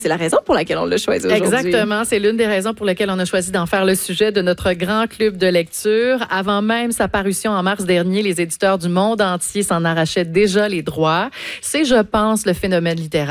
C'est la raison pour laquelle on l'a choisi aujourd'hui. Exactement. C'est l'une des raisons pour lesquelles on a choisi d'en faire le sujet de notre grand club de lecture. Avant même sa parution en mars dernier, les éditeurs du monde entier s'en arrachaient déjà les droits. C'est, je pense, le phénomène littéraire